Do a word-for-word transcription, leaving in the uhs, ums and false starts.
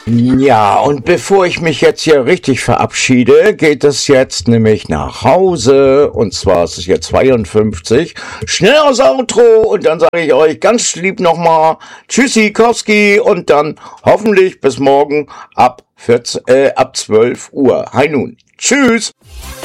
Ja, und bevor ich mich jetzt hier richtig verabschiede, geht es jetzt nämlich nach Hause. Und zwar ist es jetzt zweiundfünfzig. Schnell aus Outro und dann sage ich euch ganz lieb nochmal Tschüssi, Kowski und dann hoffentlich bis morgen ab vierzehn, äh, ab zwölf Uhr. Hi nun. Tschüss.